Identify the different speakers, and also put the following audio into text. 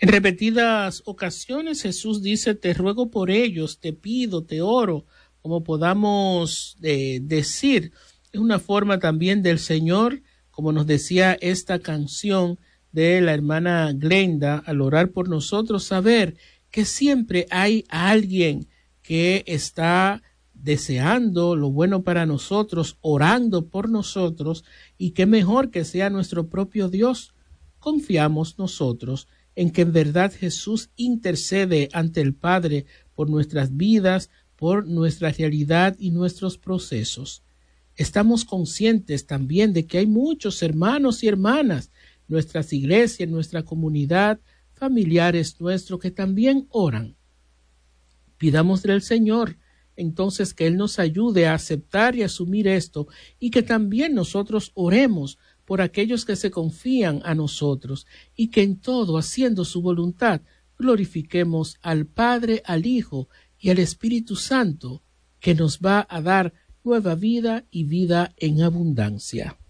Speaker 1: En repetidas ocasiones Jesús dice, te ruego por ellos, te pido, te oro, como podamos decir. Es una forma también del Señor, como nos decía esta canción de la hermana Glenda, al orar por nosotros, saber que siempre hay alguien que está deseando lo bueno para nosotros, orando por nosotros, y qué mejor que sea nuestro propio Dios. Confiamos nosotros en que en verdad Jesús intercede ante el Padre por nuestras vidas, por nuestra realidad y nuestros procesos. Estamos conscientes también de que hay muchos hermanos y hermanas, nuestras iglesias, nuestra comunidad, familiares nuestros que también oran. Pidámosle al Señor entonces que Él nos ayude a aceptar y asumir esto, y que también nosotros oremos por aquellos que se confían a nosotros, y que en todo, haciendo su voluntad, glorifiquemos al Padre, al Hijo y al Espíritu Santo, que nos va a dar nueva vida y vida en abundancia.